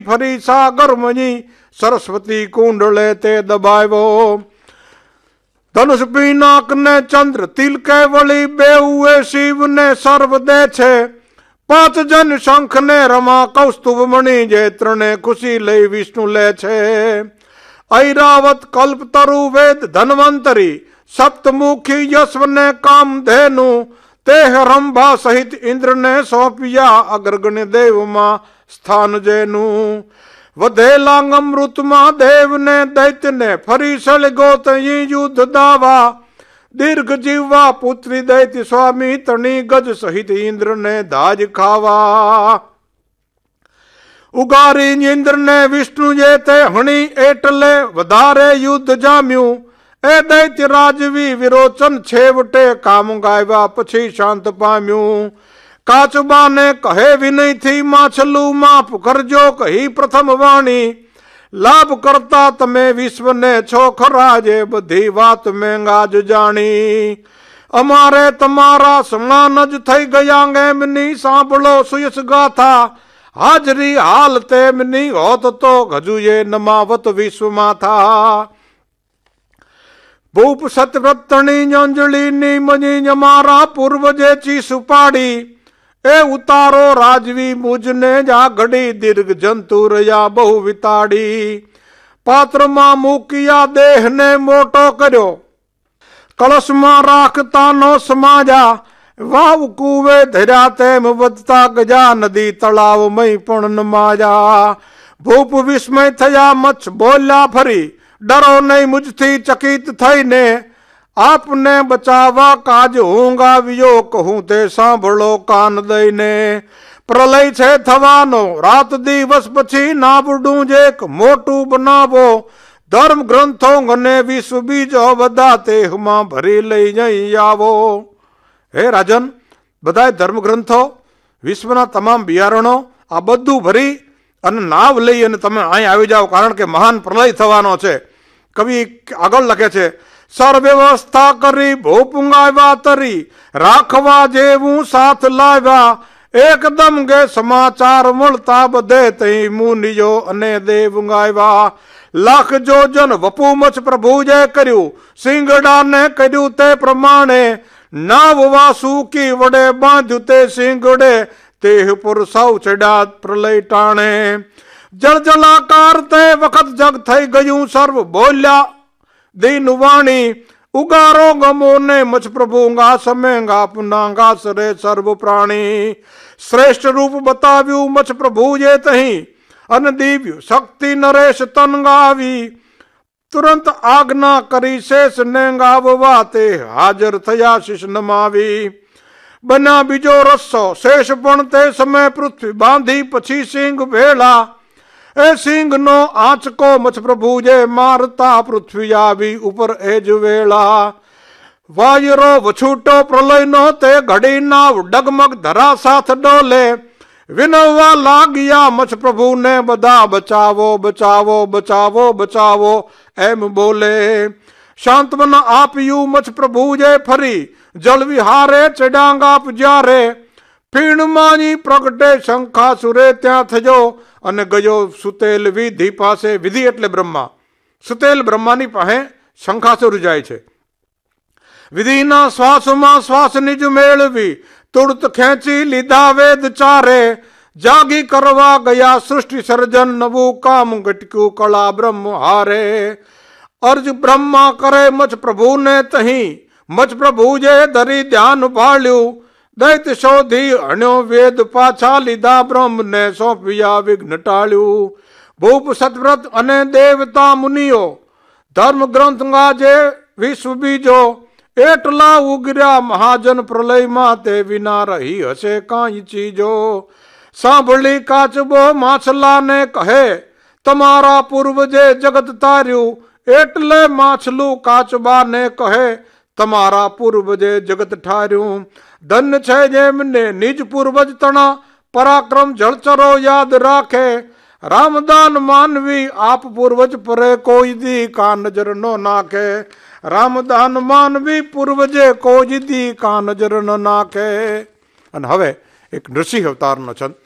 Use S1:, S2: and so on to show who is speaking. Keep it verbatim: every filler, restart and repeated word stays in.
S1: ફરી સાગર મની સરસ્વતી કુંડલે તે દબાવ્યો. ધનુષ પિનાક ને ચંદ્ર તિલ કેવળી બેઉએ શિવ ને સર્વ દે છે. પાંચ જન શંખ ને રમા કૌસ્તુભ મણી જે ત્રણે ખુશી લઈ વિષ્ણુ લે છે. ઐરાવત કલ્પતરુ વેદ ધન્વંતરી સપ્તમુખી યશ્વ ને કામધેનુ તે રંભા સહિત ઇન્દ્ર ને સોંપ્યા અગ્રગણ્ય દેવમાં સ્થાન જેનું. વધેલા અમૃતમાં દેવ ને દૈત્ય ને ફરી સળગો તઈ યુદ્ધ દાવા. દીર્ઘ જીવવા પુત્રી દૈત્ય સ્વામી તણી ગજ સહિત ઇન્દ્ર ને દાજ ખાવા. ઉગારી ઇન્દ્ર ને વિષ્ણુ જે તે હણી એટલે વધારે યુદ્ધ જામ્યું. એ દૈત્ય રાજવી વિરોચન છેવટે કામ ગાવ્યા પછી શાંત પામ્યું. કાચબા ને કહે વિનયથી માછલું માફ કરજો કહી પ્રથમ વાણી. લાભ કરતા તમે વિશ્વને છો ખરા જે બધી વાત મેંગા જ જાણી. અમારે તમારા સમાન જ થઈ ગયા એમની સાંભળો સુયસ ગાથા. હાજરી હાલ તેમની હોત તો ગજુએ નમાવત વિશ્વમાં થા. ભૂપ સતવ્રતણી અંજલિની મની અમારા પૂર્વજે ચીસ પાડી. એ ઉતારો રાજવી મુજને જા ઘડી દીર્ઘ જંતુ રહ્યા બહુ વિતાડી. પાત્રમાં મૂકિયા દેહને મોટો કર્યો કળશમાં રાખતા નો સમાજા. વાવ કુવે ધર્યા તેમ વધતા ગજા નદી તળાવ મય પણ નમાયા. ભૂપ વિસ્મય થયા મચ્છ બોલ્યા ફરી ડરો નહીં મુજથી ચકિત થઈને. આપને બચાવવા કાજ હું ગાવ્યો કહું તે સાંભળો કાન દઈને. પ્રલય છે થવાનો રાત દિવસ પછી નાબડું જે મોટું બનાવો. ધર્મ ગ્રંથો અને વિશ્વ બીજો બધા તેહમાં ભરી લઈ જઈ આવો. હે રાજન, બધા ધર્મ ગ્રંથો વિશ્વના તમામ બિયારણો આ બધું ભરી અને નાવ લઈ અને તમે અહીં આવી જાઓ કારણ કે મહાન પ્રલય થવાનો છે. કવિ આગળ લખે છે સર્વ્યવસ્થા કરી ભોપુંગાવ્યા તરી રાખવા જેવું સાથ લાવ્યા. એકદમ ગે સમાચાર મળતા બધે તઈ મુનિયો અને દેવગાવ્યા. લાખ જોજન વપુ મચ પ્રભુ જે કર્યું સિંગડા ને કર્યું તે પ્રમાણે. નાવ વાસુકી વડે બાંધ્યું તે સિંગડે તેહ પર સૌ ચડ્યા પ્રલય ટાણે. જળજલાકાર તે વખત જગ થઈ ગયું સર્વ બોલ્યા દીન વાણી. ઉગારો ગમો ને મચ પ્રભુ ગા સમેંગા પુના ગાસરે સર્વ પ્રાણી. શ્રેષ્ઠ રૂપ બતાવ્યું મચ પ્રભુ જે તહી અને દિવ્ય શક્તિ નરેશ તન ગાવી. તુરંત આજ્ઞા કરી શેષ ને ગાવવા તે હાજર થયા શીશ નમાવી. બના બીજો રસ્સો શેષ પણ તે સમય પૃથ્વી બાંધી પછી સિંહ ભેળા. એ સિંહ નો આંચકો મચ પ્રભુ જે મારતા પૃથ્વી આવી ઉપર એ જ વેળા. વાયરો વછૂટો પ્રલય નો તે ઘડી નાવ ડગમગ ધરા સાથ ડોલે. વિનવવા લાગ્યા મચ પ્રભુ ને બધા બચાવો બચાવો બચાવો બચાવો એમ બોલે. શાંતવન આપ્યું મચ પ્રભુ જે ફરી જળ વિહારે ચડાંગાપ જ્યારે. ફીણમાની પ્રગટે શંખાસુરે ત્યાં થયો અને ગયો સુતેલ વિધિ પાસે. વિધિ એટલે બ્રહ્મા. સુતેલ બ્રહ્માની પાસે શંખાસુર જાય છે. વિધિના શ્વાસમાં શ્વાસ નિજ મેળવી તુરત ખેંચી લીધા વેદ ચારે. જાગી કરવા ગયા સૃષ્ટિ સર્જન નવું કામ ગટક્યું કળા બ્રહ્મ હારે. અર્જ બ્રહ્મા કરે મચ પ્રભુને તહી મચ પ્રભુ જે ધરી ધ્યાન ભાળ્યું. દૈત્ય શોધી અણ્યો વેદ પાછા લીધા બ્રહ્મ ને સોંપ્યા વિઘ્ન ટાળ્યું. ભૂપ સતવ્રત અને દેવતા મુનિઓ ધર્મ ગ્રંથ ગાજે વિશ્વ બીજો. એટલા ઉગર્યા મહાજન પ્રલયમાં તે વિના રહી હશે કાંઈ ચીજો. સાંભળી કાચબો માછલાને કહે તમારા પૂર્વજે જગત તાર્યું. એટલે માછલું કાચબાને કહે તમારા પૂર્વજે જગત ઠાર્યું. ધન્ય છે જેમને નિજ પૂર્વજ તણા પરાક્રમ જળચરો યાદ રાખે. રામદાન માનવી આપ પૂર્વજ પરે કોઈ દી કા નજર નો નાખે. રામદાન માનવી પૂર્વજે કોઈ દી કા નજર ન નાખે. અને હવે એક નૃસિંહ અવતારનો છંદ.